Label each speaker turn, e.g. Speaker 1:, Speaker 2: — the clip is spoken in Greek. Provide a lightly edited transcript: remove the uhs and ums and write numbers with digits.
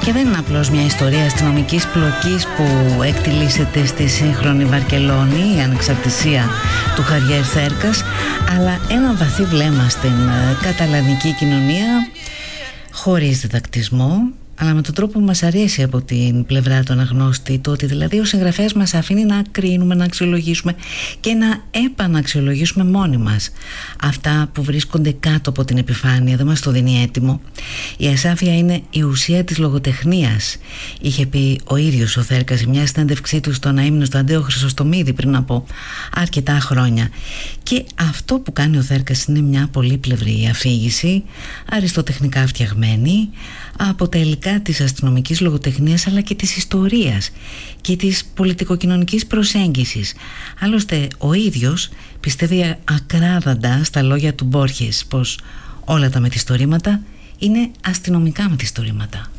Speaker 1: Και δεν είναι απλώς μια ιστορία αστυνομικής πλοκής που εκτιλήσεται στη σύγχρονη Βαρκελόνη, η ανεξαρτησία του Χαβιέρ Θέρκας, αλλά ένα βαθύ βλέμμα στην καταλανική κοινωνία, χωρίς διδακτισμό, αλλά με τον τρόπο που μας αρέσει από την πλευρά του αναγνώστη, το ότι δηλαδή ο συγγραφέας μας αφήνει να κρίνουμε, να αξιολογήσουμε και να επαναξιολογήσουμε μόνοι μας αυτά που βρίσκονται κάτω από την επιφάνεια, δεν μας το δίνει έτοιμο. Η ασάφεια είναι η ουσία της λογοτεχνίας, είχε πει ο ίδιος ο Θέρκας σε μια συνέντευξή του στον αείμνο στο Αντέο Χρυσοστομίδη πριν από αρκετά χρόνια. Και αυτό που κάνει ο Θέρκας είναι μια πολύπλευρη αφήγηση, αριστοτεχνικά φτιαγμένη, από τα υλικά της αστυνομικής λογοτεχνίας αλλά και της ιστορίας και της πολιτικοκοινωνικής προσέγγισης. Άλλωστε ο ίδιος πιστεύει ακράδαντα στα λόγια του Μπόρχες πως όλα τα μεθυστορήματα είναι αστυνομικά μεθυστορήματα.